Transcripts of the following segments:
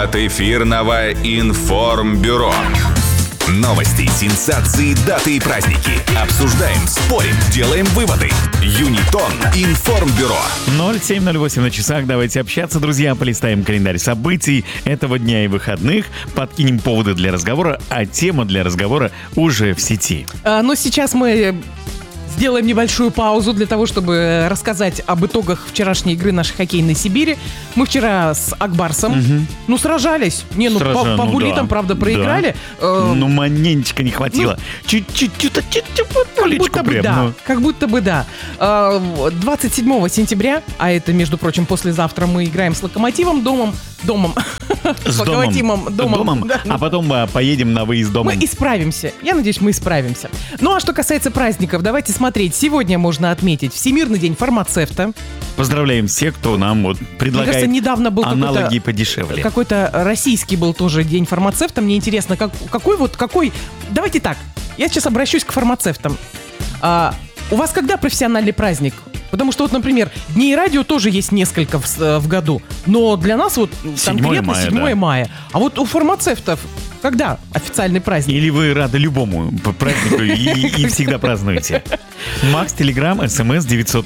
от эфирного информбюро. Новости, сенсации, даты и праздники. Обсуждаем, спорим, делаем выводы. Юнитон информбюро. 07:08 на часах. Давайте общаться, друзья. Полистаем календарь событий этого дня и выходных. Подкинем поводы для разговора, а тема для разговора уже в сети. Но сейчас мы сделаем небольшую паузу для того, чтобы рассказать об итогах вчерашней игры нашей хоккейной Сибири. Мы вчера с Акбарсом, сражались. По буллитам, правда, проиграли. Маненечко не хватило. Чуть-чуть, как будто бы да. 27 сентября, а это, между прочим, послезавтра мы играем с Локомотивом домом. С домом. Да. А потом поедем на выезд домом. Мы исправимся. Я надеюсь, мы исправимся. Ну, а что касается праздников, давайте смотреть. Сегодня можно отметить Всемирный день фармацевта. Поздравляем всех, кто нам предлагает. Мне кажется, недавно был аналоги подешевле. Какой-то российский был тоже день фармацевта. Мне интересно, какой... Давайте так, я сейчас обращусь к фармацевтам. У вас когда профессиональный праздник? Потому что, например, дней радио тоже есть несколько в году. Но для нас конкретно 7 мая. А вот у фармацевтов когда официальный праздник? Или вы рады любому празднику и всегда празднуете? Макс, Телеграм, СМС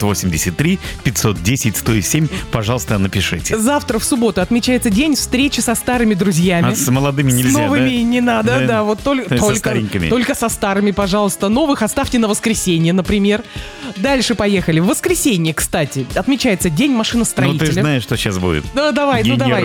983-510-107. Пожалуйста, напишите. Завтра, в субботу, отмечается день встречи со старыми друзьями. А с молодыми нельзя, с новыми не надо, да. Со старенькими. Только со старыми, пожалуйста. Новых оставьте на воскресенье, например. Дальше поехали. В воскресенье, кстати, отмечается день машиностроителя. Ты знаешь, что сейчас будет. Давай.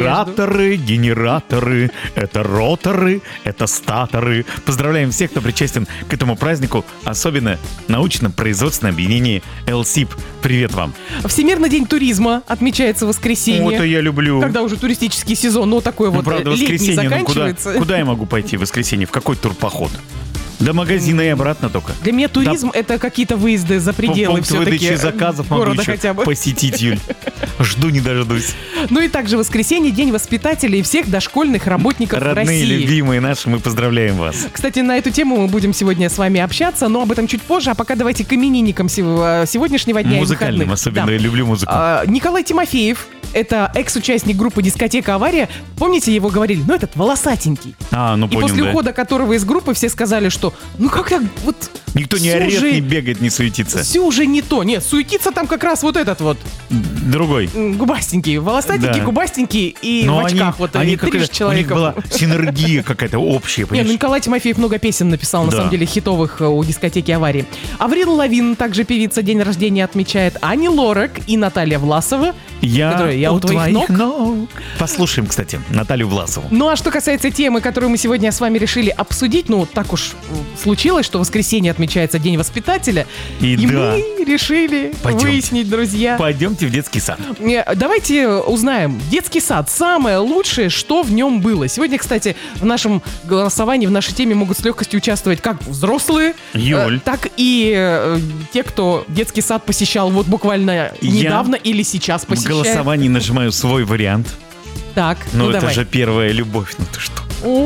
Генераторы, это роторы, это статоры. Поздравляем всех, кто причастен к этому празднику, особенно научно-производственное объединение ЛСИП. Привет вам. Всемирный день туризма отмечается в воскресенье. Это я люблю. Когда уже туристический сезон, такой правда, летний заканчивается. Куда я могу пойти в воскресенье? В какой турпоход? До магазина и обратно только. Для меня туризм это какие-то выезды за пределы все-таки выдачи заказов могу еще хотя бы посетить, Юль. Жду не дождусь. Ну и также воскресенье, день воспитателей и всех дошкольных работников Родные, России. Родные, любимые наши, мы поздравляем вас. Кстати, на эту тему мы будем сегодня с вами общаться, но об этом чуть позже. А пока давайте к именинникам сегодняшнего дня. Музыкальным особенно, я люблю музыку. Николай Тимофеев. Это экс-участник группы «Дискотека Авария». Помните, его говорили? Этот волосатенький. Понял, и после ухода которого из группы все сказали, что как так никто не орет, не бегает, не суетится. Все уже не то. Нет, суетится там как раз этот другой. Губастенький, волосатенький, губастенький и в очках. Они у них была синергия какая-то общая, понимаешь? Николай Тимофеев много песен написал, на самом деле, хитовых у «Дискотеки Аварии». Аврил Лавин, также певица, день рождения отмечает. Ани Лорак и Наталья Власова. Я у твоих ног. Послушаем, кстати, Наталью Власову. Ну а что касается темы, которую мы сегодня с вами решили обсудить, так уж случилось, что в воскресенье отмечается День воспитателя. И мы решили выяснить, друзья. Пойдемте в детский сад. Давайте узнаем. Детский сад. Самое лучшее, что в нем было. Сегодня, кстати, в нашем голосовании, в нашей теме могут с легкостью участвовать как взрослые, Юль, так и те, кто детский сад посещал буквально недавно или сейчас посещает. В голосовании нажимаю свой вариант. Так, это давай. же первая любовь. Ты что?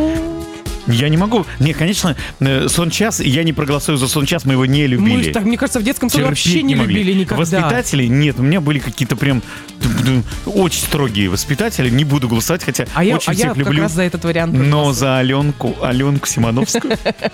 Я не могу. Не, конечно, «Сон-час», я не проголосую за «Сон-час», мы его не любили. Мне кажется, в детском саду вообще не любили никогда. Воспитатели? Нет, у меня были какие-то прям очень строгие воспитатели. Не буду голосовать, хотя очень всех люблю. Я как раз за этот вариант. Но за Аленку Симоновскую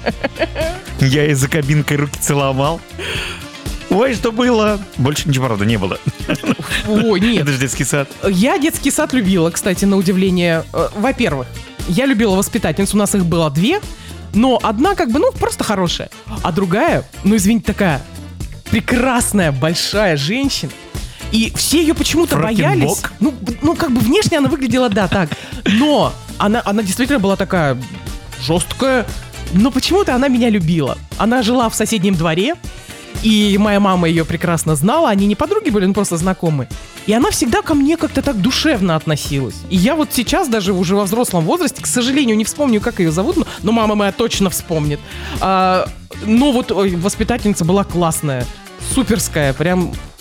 я ей за кабинкой руки целовал. Ой, что было? Больше ничего, правда, не было. Ой, нет. Это же детский сад. Я детский сад любила, кстати, на удивление. Во-первых, я любила воспитательниц, у нас их было 2, но одна просто хорошая, а другая, извините, такая прекрасная, большая женщина. И все ее почему-то боялись. Внешне она выглядела, так. Но она действительно была такая жесткая, но почему-то она меня любила. Она жила в соседнем дворе, и моя мама ее прекрасно знала, они не подруги были, просто знакомые. И она всегда ко мне как-то так душевно относилась. И я сейчас, даже уже во взрослом возрасте, к сожалению, не вспомню, как ее зовут, но мама моя точно вспомнит. Но воспитательница была классная, суперская, прям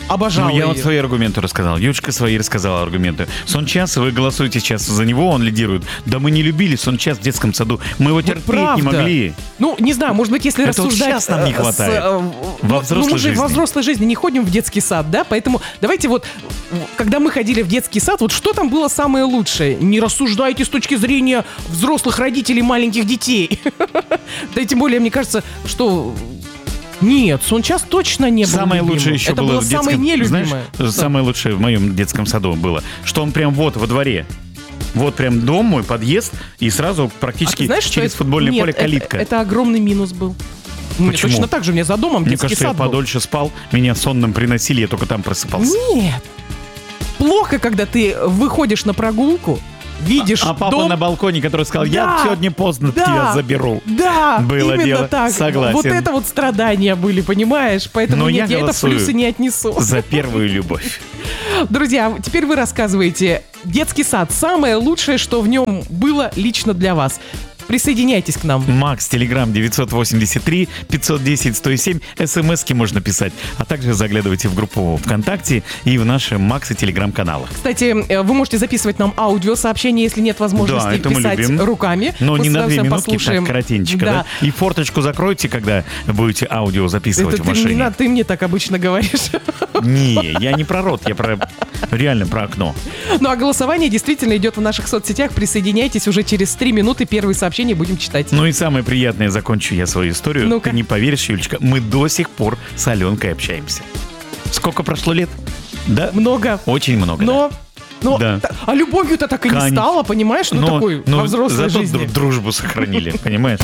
обожала Ну, я вот ее. свои аргументы рассказал. Юлечка свои рассказала аргументы. Сончас, вы голосуете сейчас за него, он лидирует. Да мы не любили Сончас в детском саду. Мы его терпеть не Правда. могли. Ну, не знаю, может быть, если Это вот рассуждать... сейчас нам не хватает. Во взрослой мы же жизни. во взрослой жизни не ходим в детский сад, да? Поэтому давайте вот, когда мы ходили в детский сад, вот что там было самое лучшее? Не рассуждайте с точки зрения взрослых родителей маленьких детей. Да и тем более, мне кажется, что... Нет, Сончас точно не был Самое любимым. лучшее еще Это было было в детском... самое нелюбимое. Знаешь, самое лучшее в моем детском саду было, что он прям вот во дворе. Вот прям дом, мой подъезд, и сразу практически Знаешь, что через это- футбольное Нет, поле калитка. Это огромный минус был. У меня Почему? точно так же, у меня за домом Мне детский кажется, я сад был. подольше спал, меня сонным приносили, я только там просыпался. Нет. Плохо, когда ты выходишь на прогулку, видишь А папа дом... на балконе, который сказал, я Да, сегодня поздно да, тебя заберу. Да, Было именно дело. так. Согласен. Вот это вот страдания были, понимаешь? Поэтому Но нет, я я это в голосую плюсы не отнесу. За первую любовь. Друзья, теперь вы рассказываете. Детский сад. Самое лучшее, что в нем было лично для вас. Присоединяйтесь к нам. Макс, Телеграм 983 510 107. СМСки можно писать. А также заглядывайте в группу ВКонтакте и в наши Макс и Телеграм-каналах. Кстати, вы можете записывать нам аудиосообщения, если нет возможности Да, это мы писать любим. руками. Но не Мы с на 2 удовольствием минутки, послушаем. так коротенько, да? И форточку закройте, когда будете аудио записывать Это в ты, не машине. надо, ты мне так обычно говоришь. Не, я не про рот, я про реально про окно. Ну а голосование действительно идет в наших соцсетях. Присоединяйтесь уже через 3 минуты. Первые сообщения будем читать. Ну и самое приятное, закончу я свою историю. Ну-ка. Ты не поверишь, Юлечка, мы до сих пор с Аленкой общаемся. Сколько прошло лет? Да? Много. Очень много. Но... Да. А любовью-то так и не Конечно. стало, понимаешь? Ну, такой во взрослой зато жизни. дружбу сохранили, понимаешь?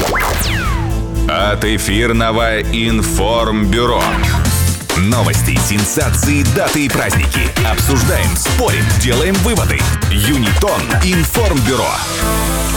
От эфирного информбюро. Новости, сенсации, даты и праздники. Обсуждаем, спорим, делаем выводы. Юнитон информбюро.